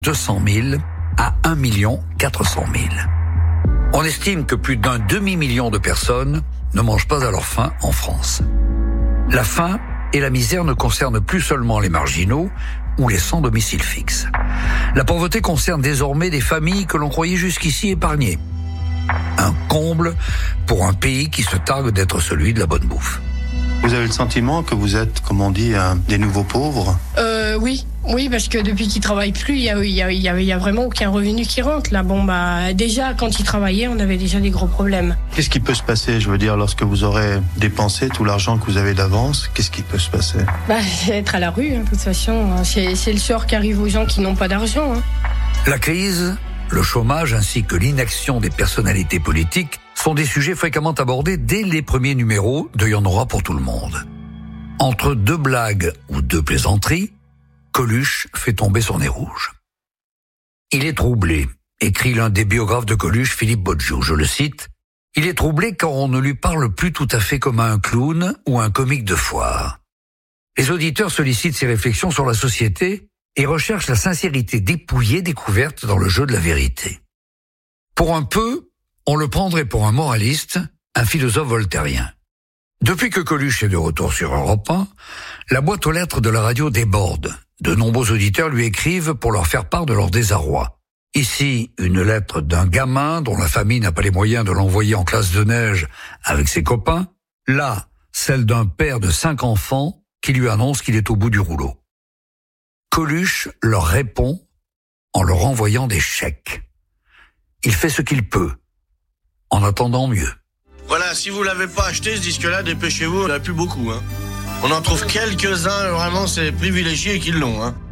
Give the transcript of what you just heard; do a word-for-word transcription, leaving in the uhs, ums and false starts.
deux cent mille à un million quatre cent mille. On estime que plus d'un demi-million de personnes ne mangent pas à leur faim en France. La faim et la misère ne concernent plus seulement les marginaux ou les sans domicile fixe. La pauvreté concerne désormais des familles que l'on croyait jusqu'ici épargnées. Un comble pour un pays qui se targue d'être celui de la bonne bouffe. Vous avez le sentiment que vous êtes, comme on dit, un des nouveaux pauvres ? Euh, oui, oui, parce que depuis qu'ils travaillent plus, il y a, il y a, il y a, il y a vraiment aucun revenu qui rentre. Là, bon, bah, déjà, quand ils travaillaient, on avait déjà des gros problèmes. Qu'est-ce qui peut se passer, je veux dire, lorsque vous aurez dépensé tout l'argent que vous avez d'avance ? Qu'est-ce qui peut se passer ? Bah, c'est être à la rue, hein, de toute façon. C'est, c'est le sort qui arrive aux gens qui n'ont pas d'argent. Hein. La crise, le chômage ainsi que l'inaction des personnalités politiques sont des sujets fréquemment abordés dès les premiers numéros de Y en aura pour tout le monde. Entre deux blagues ou deux plaisanteries, Coluche fait tomber son nez rouge. Il est troublé, écrit l'un des biographes de Coluche, Philippe Bodjou, je le cite, « Il est troublé car on ne lui parle plus tout à fait comme à un clown ou un comique de foire. » Les auditeurs sollicitent ses réflexions sur la société et recherchent la sincérité dépouillée découverte dans le jeu de la vérité. Pour un peu, on le prendrait pour un moraliste, un philosophe voltairien. Depuis que Coluche est de retour sur Europe un, la boîte aux lettres de la radio déborde. De nombreux auditeurs lui écrivent pour leur faire part de leur désarroi. Ici, une lettre d'un gamin dont la famille n'a pas les moyens de l'envoyer en classe de neige avec ses copains. Là, celle d'un père de cinq enfants qui lui annonce qu'il est au bout du rouleau. Coluche leur répond en leur envoyant des chèques. Il fait ce qu'il peut, en attendant mieux. Voilà, si vous l'avez pas acheté, ce disque-là, dépêchez-vous, on n'a plus beaucoup. Hein. On en trouve quelques-uns, vraiment, c'est privilégiés qui l'ont. Hein.